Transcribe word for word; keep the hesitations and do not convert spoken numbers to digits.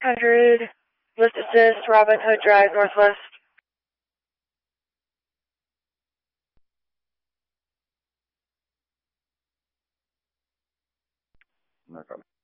hundred, lift assist, Robin Hood Drive, Northwest. No problem.